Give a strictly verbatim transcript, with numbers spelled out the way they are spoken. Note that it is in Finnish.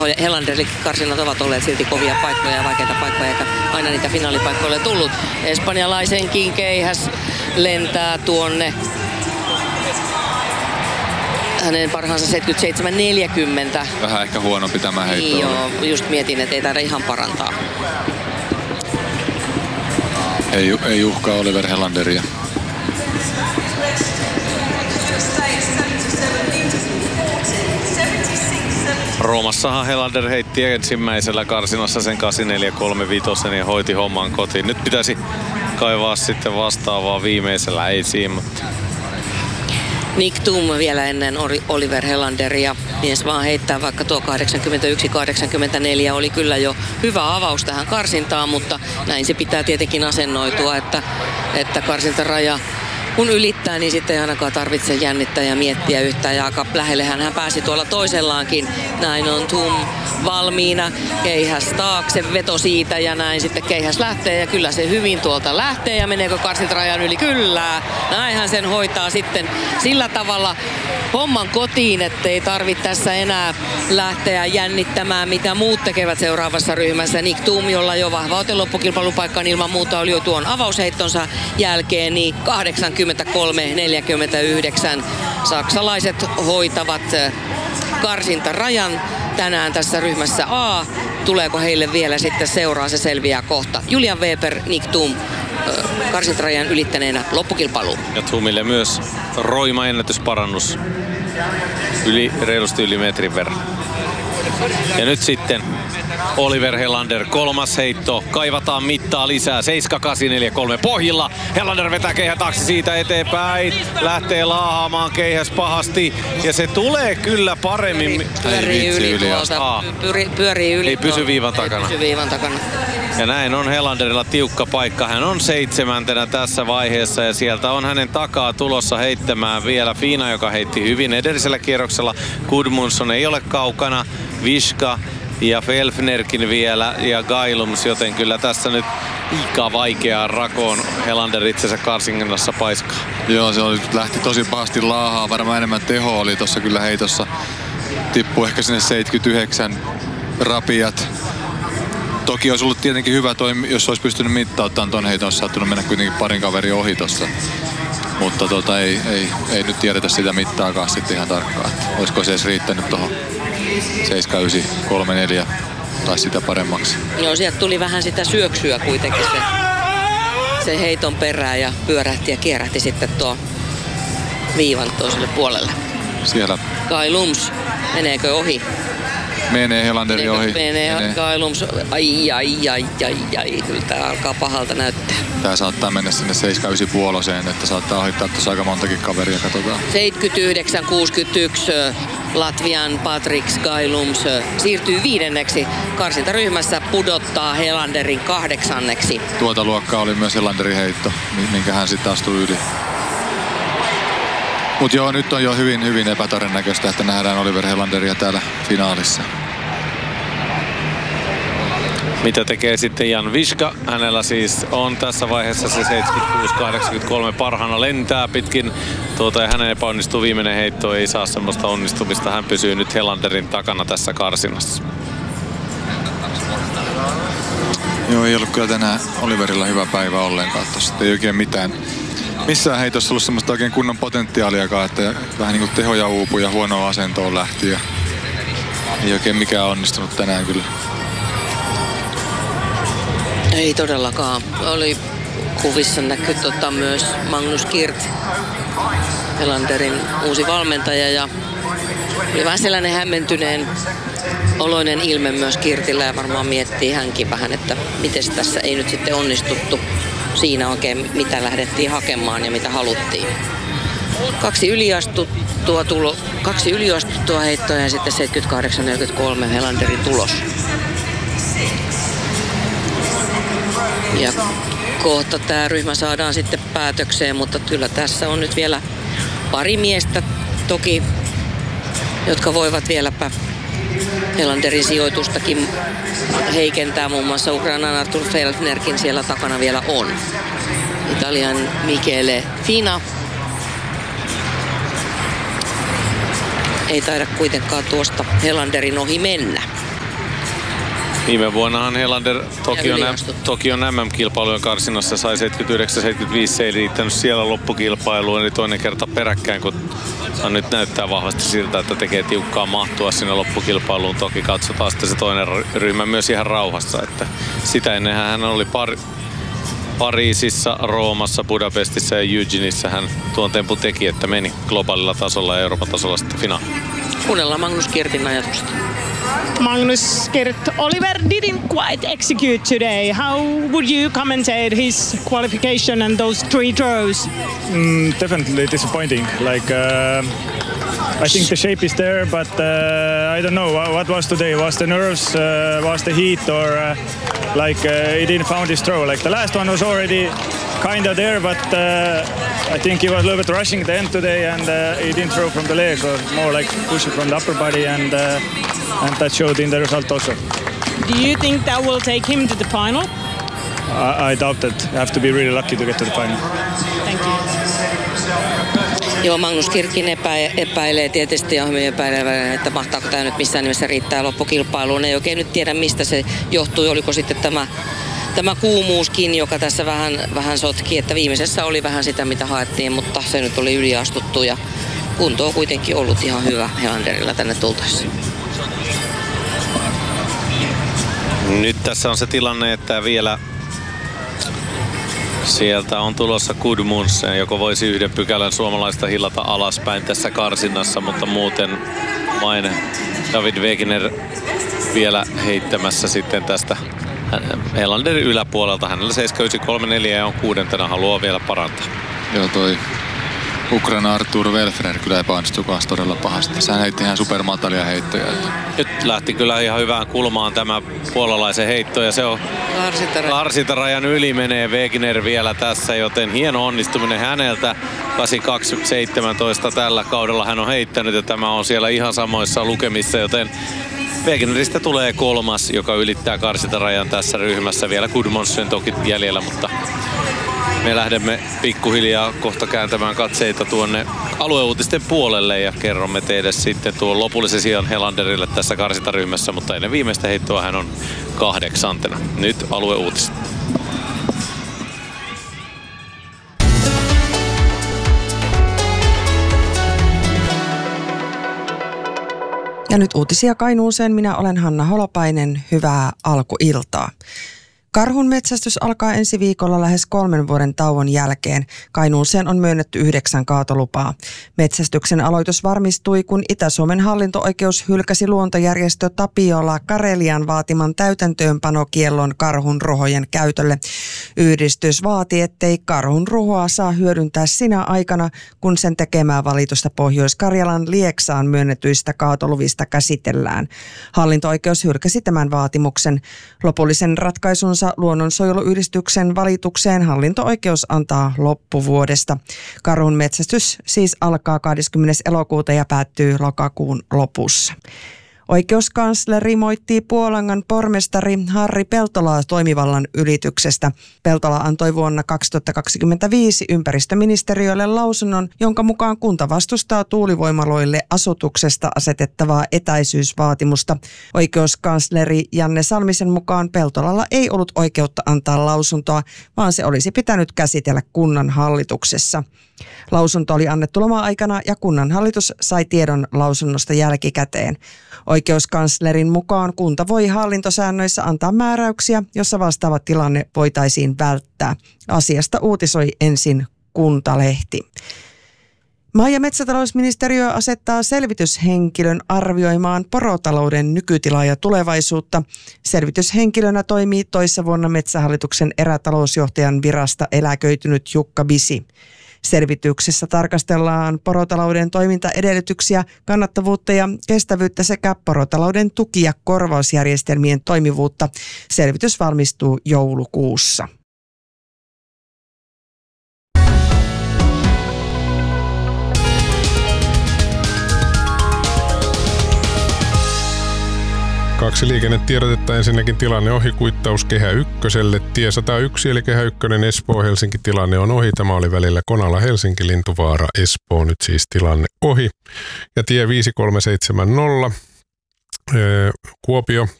Helanderin karsinnat ovat olleet silti kovia paikkoja ja vaikeita paikkoja, eikä aina niitä finaalipaikkoja ole tullut. Espanjalaisenkin keihäs lentää tuonne hänen parhaansa seitsemänkymmentäseitsemän neljäkymmentä. Vähän ehkä huonompi tämä heitto. Joo, just mietin, että ei taida ihan parantaa. Ei, ei uhkaa Oliver Helanderia. Roomassahan Helander heitti ensimmäisellä karsinassa sen kahdeksan neljä kolme viisi ja hoiti homman kotiin. Nyt pitäisi kaivaa sitten vastaavaa viimeisellä, ei siinä, mutta... Nick Thum vielä ennen Oliver Helanderia. Mies vaan heittää, vaikka tuo kahdeksankymmentäyksi kahdeksankymmentäneljä oli kyllä jo hyvä avaus tähän karsintaan, mutta näin se pitää tietenkin asennoitua, että, että karsintaraja kun ylittää, niin sitten ei ainakaan tarvitse jännittää ja miettiä yhtään. Ja aika lähellehän hän pääsi tuolla toisellaankin. Näin on Thum valmiina. Keihäs taakse, veto siitä ja näin sitten keihäs lähtee. Ja kyllä se hyvin tuolta lähtee. Ja meneekö karsintarajan yli? Kyllä. Näinhän sen hoitaa sitten sillä tavalla homman kotiin, ettei tarvitse tässä enää lähteä jännittämään, mitä muut tekevät seuraavassa ryhmässä. Nick Thum, jolla jo vahva oteloppukilpailupaikkaan ilman muuta oli jo tuon avausheittonsa jälkeen, niin kahdeksankymmentäkolme neljäkymmentäyhdeksän. Saksalaiset hoitavat karsintarajan tänään tässä ryhmässä A. Tuleeko heille vielä sitten seuraa, se selviää kohta. Julian Weber, Nick Thum karsintarajan ylittäneenä loppukilpailuun. Ja Thumille myös roima ennätysparannus. Yli, reilusti yli metrin verran. Ja nyt sitten Oliver Helander, kolmas heitto. Kaivataan mittaa lisää. seitsemän kahdeksan neljä kolme pohjilla. Helander vetää keihä taakse siitä eteenpäin. Lähtee laahaamaan keihäs pahasti. Ja se tulee kyllä paremmin. Pyörii yli, yli tuolta. Pyörii, pyörii yli. Ei pysy viivan takana. Ei pysy viivan takana. Ja näin on Helanderilla tiukka paikka. Hän on seitsemäntenä tässä vaiheessa ja sieltä on hänen takaa tulossa heittämään vielä Fina, joka heitti hyvin edellisellä kierroksella. Gudmundsson ei ole kaukana. Viska ja Felfnerkin vielä ja Gailums, joten kyllä tässä nyt aika vaikeaa rakoon Helander itsensä karsinnassa paiskaa. Joo, se oli, lähti tosi pahasti laahaa. Varmaan enemmän teho oli tuossa kyllä heitossa. Tippui ehkä sinne seitsemänkymmentäyhdeksän rapiat. Toki olisi ollut tietenkin hyvä toi, jos olisi pystynyt mittauttamaan ton heiton, olisi saattanut mennä kuitenkin parin kaverin ohi tossa. Mutta tota, ei, ei, ei nyt tiedetä sitä mittaakaan sitten ihan tarkkaan. Olisiko se edes riittänyt tuohon seitsemän yhdeksän kolme neljä tai sitä paremmaksi. Joo, sieltä tuli vähän sitä syöksyä kuitenkin se, se heiton perään ja pyörähti ja kierähti sitten tuo viivan toiselle puolelle. Siellä. Gailums, meneekö ohi? Menee Helanderi ohi. Menee, menee. Gailums. Ai, ai, ai, ai, ai. Kyllä tää alkaa pahalta näyttää. Tää saattaa mennä sinne seitsemän yhdeksän puoloseen, että saattaa ohittaa tuossa aika montakin kaveria, katsotaan. seitsemänkymmentäyhdeksän kuusikymmentäyksi Latvian Patriks Gailums siirtyy viidenneksi karsintaryhmässä, pudottaa Helanderin kahdeksanneksi. Tuota luokkaa oli myös Helanderin heitto, minkä hän sitten astui yli. Mut joo, nyt on jo hyvin, hyvin epätodennäköistä, että nähdään Oliver Helanderia täällä finaalissa. Mitä tekee sitten Jan Viska? Hänellä siis on tässä vaiheessa se seitsemänkymmentäkuusi kahdeksankymmentäkolme parhaana lentää pitkin. Tuota, ja hänen epäonnistuu viimeinen heitto, ei saa semmoista onnistumista. Hän pysyy nyt Helanderin takana tässä karsinassa. Joo, ei ollut kyllä tänään Oliverilla hyvä päivä ollenkaan tossa. Ei oikein mitään. Missään heitossa ollut semmoista oikein kunnon potentiaaliakaan, että vähän niin kuin tehoja uupui ja huonoa asentoon lähti. Ja ei oikein mikään onnistunut tänään kyllä. Ei todellakaan. Oli kuvissa näkyy tota myös Magnus Kirt, Helanderin uusi valmentaja, ja oli vähän sellainen hämmentyneen oloinen ilme myös Kirtillä, ja varmaan miettii hänkin vähän, että miten tässä ei nyt sitten onnistuttu siinä oikein, mitä lähdettiin hakemaan ja mitä haluttiin. Kaksi yliastuttua, tulo, kaksi yliastuttua heittoa ja sitten seitsemänkymmentäkahdeksan neljäkymmentäkolme Helanderin tulos. Ja kohta tämä ryhmä saadaan sitten päätökseen, mutta kyllä tässä on nyt vielä pari miestä toki, jotka voivat vieläpä Helanderin sijoitustakin heikentää. Muun muassa Ukrainan Artur Felfnerkin siellä takana vielä on. Italian Michele Fina ei taida kuitenkaan tuosta Helanderin ohi mennä. Viime vuonnahan Helander Tokion, yliastuttu. Tokion M M-kilpailujen karsinassa sai seitsemänkymmentäyhdeksän seitsemänkymmentäviisi, se ei riittänyt siellä loppukilpailuun, eli toinen kerta peräkkäin, kun nyt näyttää vahvasti siltä, että tekee tiukkaa mahtua sinne loppukilpailuun. Toki katsotaan sitten se toinen ryhmä myös ihan rauhassa, että sitä ennenhän hän oli pari, Pariisissa, Roomassa, Budapestissa ja Eugenissä hän tuon tempun teki, että meni globaalilla tasolla ja Euroopan tasolla sitten finaaliin. Kuunnellaan Magnus Kirtin ajatusta. Magnus Kirt, Oliver didn't quite execute today. How would you commentate his qualification and those three throws? Mm, definitely disappointing. Like uh, I think the shape is there, but uh, I don't know what was today. Was the nerves? Uh, was the heat? Or uh, like uh, he didn't found his throw? Like the last one was already kind of there, but uh, I think he was a little bit rushing the end today, and uh, he didn't throw from the legs, or more like pushing from the upper body, and uh, and that showed in the result also. Do you think that will take him to the final? I, I doubt that. You have to be really lucky to get to the final. Thank you. Joo, Magnus Kirkkin epä, epäilee tietysti ja hyvin epäilevä, että mahtaako tämä nyt missään nimessä riittää loppukilpailuun. Ei oikein nyt tiedä, mistä se johtui. Oliko sitten tämä, tämä kuumuuskin, joka tässä vähän, vähän sotki, että viimeisessä oli vähän sitä, mitä haettiin, mutta se nyt oli yliastuttu ja kunto on kuitenkin ollut ihan hyvä Helanderilla tänne tultaessa. Nyt tässä on se tilanne, että vielä sieltä on tulossa Gudmundsen, joko voisi yhden pykälän suomalaista hillata alaspäin tässä karsinnassa, mutta muuten vain David Wegener vielä heittämässä sitten tästä Helanderin yläpuolelta. Hänellä seitsemän yhdeksän kolme neljä ja on kuudentena, haluaa vielä parantaa. Joo, toi Ukraina Artur Welfner kyllä epäonnistui kanssa todella pahasti. Sehän heitti ihan supermatalia heittoja. Nyt lähti kyllä ihan hyvään kulmaan tämä puolalaisen heitto ja se on karsintarajan yli menee Wegener vielä tässä, joten hieno onnistuminen häneltä. kahdeksankymmentäkaksi seitsemäntoista tällä kaudella hän on heittänyt ja tämä on siellä ihan samoissa lukemissa, joten Wegeneristä tulee kolmas, joka ylittää karsintarajan tässä ryhmässä. Vielä Gudmundsen toki jäljellä, mutta me lähdemme pikkuhiljaa kohta kääntämään katseita tuonne alueuutisten puolelle ja kerromme teille sitten tuon lopullisen sijan Helanderille tässä karsintaryhmässä, mutta ennen viimeistä heittoa hän on kahdeksantena. Nyt alueuutiset. Ja nyt uutisia Kainuuseen. Minä olen Hanna Holopainen. Hyvää alkuiltaa. Karhun metsästys alkaa ensi viikolla lähes kolmen vuoden tauon jälkeen. Kainuuseen on myönnetty yhdeksän kaatolupaa. Metsästyksen aloitus varmistui, kun Itä-Suomen hallinto-oikeus hylkäsi luontojärjestö Tapiola Karelian vaatiman täytäntöönpanokiellon karhun ruhojen käytölle. Yhdistys vaati, ettei karhun ruhoa saa hyödyntää sinä aikana, kun sen tekemää valitusta Pohjois-Karjalan Lieksaan myönnetyistä kaatoluvista käsitellään. Hallinto-oikeus hylkäsi tämän vaatimuksen. Lopullisen ratkaisun luonnonsuojeluyhdistyksen valitukseen hallinto-oikeus antaa loppuvuodesta. Karhun metsästys siis alkaa kahdeskymmenes elokuuta ja päättyy lokakuun lopussa. Oikeuskansleri moittii Puolangan pormestari Harri Peltolaa toimivallan ylityksestä. Peltola antoi vuonna kaksituhattakaksikymmentäviisi ympäristöministeriölle lausunnon, jonka mukaan kunta vastustaa tuulivoimaloille asutuksesta asetettavaa etäisyysvaatimusta. Oikeuskansleri Janne Salmisen mukaan Peltolalla ei ollut oikeutta antaa lausuntoa, vaan se olisi pitänyt käsitellä kunnan hallituksessa. Lausunto oli annettu loma-aikana ja kunnanhallitus sai tiedon lausunnosta jälkikäteen. Oikeuskanslerin mukaan kunta voi hallintosäännöissä antaa määräyksiä, jossa vastaava tilanne voitaisiin välttää. Asiasta uutisoi ensin Kuntalehti. Maa- ja metsätalousministeriö asettaa selvityshenkilön arvioimaan porotalouden nykytilaa ja tulevaisuutta. Selvityshenkilönä toimii toissa vuonna Metsähallituksen erätalousjohtajan virasta eläköitynyt Jukka Bisi. Selvityksessä tarkastellaan porotalouden toimintaedellytyksiä, kannattavuutta ja kestävyyttä sekä porotalouden tuki- ja korvausjärjestelmien toimivuutta. Selvitys valmistuu joulukuussa. Kaksi liikennetiedotetta. Ensinnäkin tilanne ohi, kuittaus Kehä ykköselle. Tie sata yksi eli Kehä ykkönen Espoo-Helsinki tilanne on ohi. Tämä oli välillä Konala-Helsinki, Lintuvaara, Espoo, nyt siis tilanne ohi. Ja tie viisi kolme seitsemän nolla Kuopio